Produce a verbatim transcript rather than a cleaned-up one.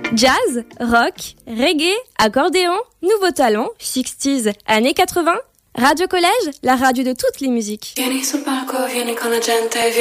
Jazz, rock, reggae, accordéon, nouveau talent, sixties, années quatre-vingts. Radio Collège, la radio de toutes les musiques. Vieni sul palco, vieni con la gente,